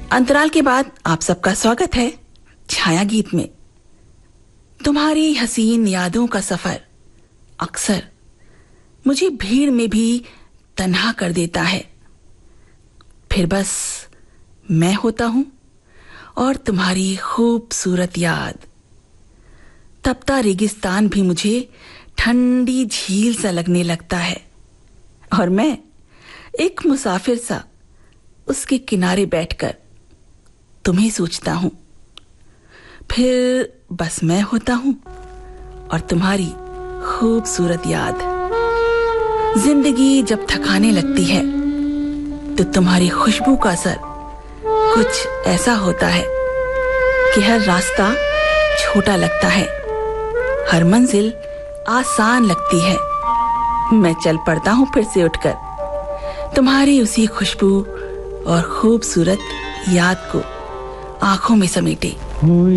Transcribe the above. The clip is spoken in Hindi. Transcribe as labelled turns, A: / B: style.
A: अंतराल के बाद आप सबका स्वागत है छाया गीत में। तुम्हारी हसीन यादों का सफर अक्सर मुझे भीड़ में भी तन्हा कर देता है। फिर बस मैं होता हूं और तुम्हारी खूबसूरत याद। तपता रेगिस्तान भी मुझे ठंडी झील सा लगने लगता है और मैं एक मुसाफिर सा उसके किनारे बैठकर तुम्हें सोचता हूं। फिर बस मैं होता हूं और तुम्हारी खूबसूरत याद। जिंदगी जब थकाने लगती है तो तुम्हारी खुशबू का असर कुछ ऐसा होता है कि हर रास्ता छोटा लगता है, हर मंजिल आसान लगती है। मैं चल पड़ता हूं फिर से उठकर तुम्हारी उसी खुशबू और खूबसूरत याद को आंखों में समेटे।